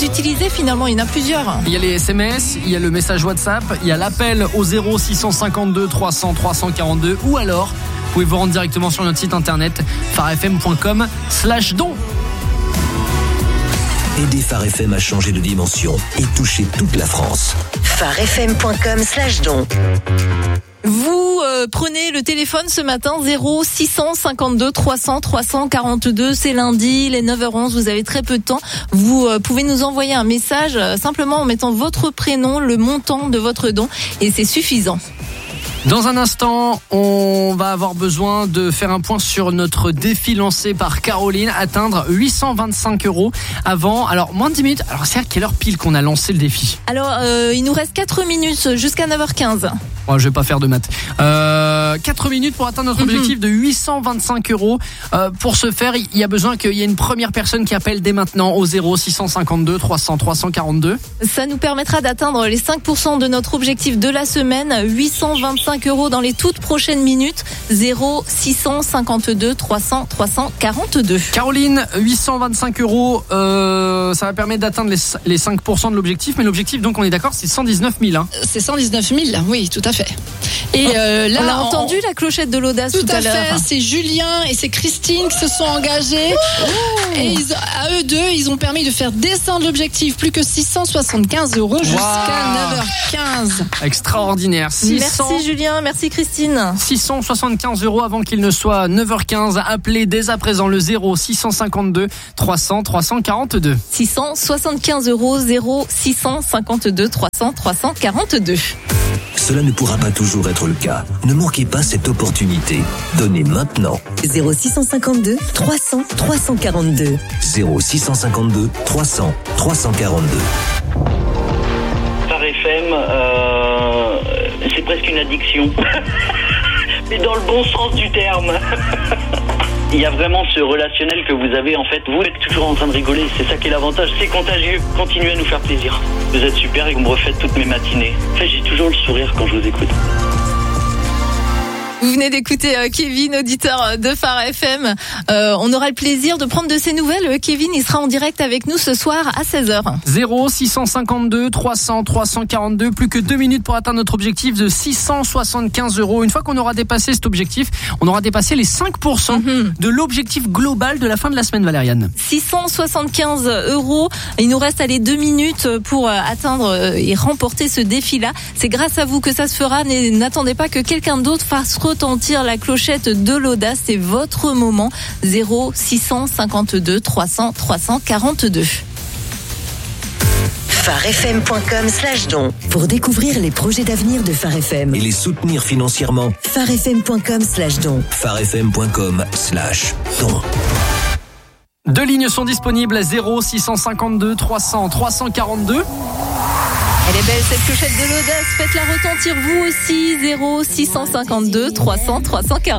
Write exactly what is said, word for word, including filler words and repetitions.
utilisez finalement? Il y en a plusieurs. Il y a les S M S, il y a le message WhatsApp, il y a l'appel au zéro six cent cinquante-deux trois cents trois cent quarante-deux ou alors vous pouvez vous rendre directement sur notre site internet pharefm point com slash don. Aidez Phare F M à changer de dimension et toucher toute la France. pharefm point com slash don. Vous euh, prenez le téléphone ce matin, zéro six cent cinquante-deux trois cents trois cent quarante-deux, c'est lundi, il est neuf heures onze, vous avez très peu de temps. Vous euh, pouvez nous envoyer un message euh, simplement en mettant votre prénom, le montant de votre don, et c'est suffisant. Dans un instant, on va avoir besoin de faire un point sur notre défi lancé par Caroline, atteindre huit cent vingt-cinq euros avant, alors moins de dix minutes. Alors c'est à quelle heure pile qu'on a lancé le défi? Alors euh, il nous reste quatre minutes jusqu'à neuf heures quinze. Oh, je vais pas faire de maths. Euh, quatre minutes pour atteindre notre objectif de huit cent vingt-cinq euros. Euh, pour ce faire, il y a besoin qu'il y ait une première personne qui appelle dès maintenant au zéro six cent cinquante-deux trois cents trois cent quarante-deux. Ça nous permettra d'atteindre les cinq pour cent de notre objectif de la semaine, huit cent vingt-cinq euros dans les toutes prochaines minutes. zéro six cent cinquante-deux trois cents trois cent quarante-deux. Caroline, huit cent vingt-cinq euros, euh, ça va permettre d'atteindre les, les cinq pour cent de l'objectif, mais l'objectif, donc on est d'accord, c'est cent dix-neuf mille. Hein. C'est cent dix-neuf mille, oui, tout à fait. Et euh, là, on a entendu on... la clochette de l'audace tout, tout à, à l'heure. fait. C'est Julien et c'est Christine qui se sont engagés. Oh. Et ils, à eux deux, ils ont permis de faire descendre l'objectif plus que six cent soixante-quinze euros jusqu'à wow. neuf heures quinze. Extraordinaire. six cents... Merci Julien, merci Christine. six cent soixante-quinze euros avant qu'il ne soit neuf heures quinze. Appelez dès à présent le zéro six cent cinquante-deux trois cents trois cent quarante-deux. six cent soixante-quinze euros, zéro six cent cinquante-deux trois cents trois cent quarante-deux. Cela ne pourra pas toujours être le cas. Ne manquez pas cette opportunité. Donnez maintenant. zéro six cent cinquante-deux trois cents trois cent quarante-deux. zéro six cent cinquante-deux trois cents trois cent quarante-deux. Phare F M, euh, c'est presque une addiction. Mais dans le bon sens du terme. Il y a vraiment ce relationnel que vous avez, en fait, vous êtes toujours en train de rigoler, c'est ça qui est l'avantage, c'est contagieux. Continuez à nous faire plaisir. Vous êtes super et vous me refaites toutes mes matinées. En fait, j'ai toujours le sourire quand je vous écoute. Vous venez d'écouter euh, Kevin, auditeur de Phare F M. Euh, on aura le plaisir de prendre de ses nouvelles. Kevin, il sera en direct avec nous ce soir à seize heures. zéro six cent cinquante-deux trois cents trois cent quarante-deux. Plus que deux minutes pour atteindre notre objectif de six cent soixante-quinze euros. Une fois qu'on aura dépassé cet objectif, on aura dépassé les cinq pour cent mm-hmm. de l'objectif global de la fin de la semaine, Valériane. six cent soixante-quinze euros. Il nous reste allez, deux minutes pour atteindre et remporter ce défi-là. C'est grâce à vous que ça se fera. N'attendez pas que quelqu'un d'autre fasse retentir la clochette de l'audace, c'est votre moment. Zéro six cent cinquante-deux trois cents trois cent quarante-deux. pharefm point com slash don. Pour découvrir les projets d'avenir de Phare F M et les soutenir financièrement. pharefm point com slash don. pharefm point com slash don. Deux lignes sont disponibles, zéro six cent cinquante-deux trois cents trois cent quarante-deux. Elle est belle cette clochette de l'audace, faites-la retentir vous aussi, zéro six cent cinquante-deux trois cents trois cent quarante-deux.